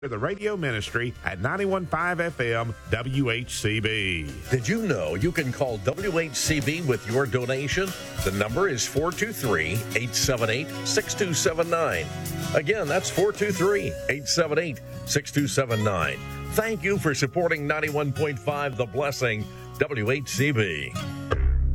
to the radio ministry at 91.5 FM WHCB. Did you know you can call WHCB with your donation? The number is 423-878-6279. Again, that's 423-878-6279. Thank you for supporting 91.5 The Blessing WHCB.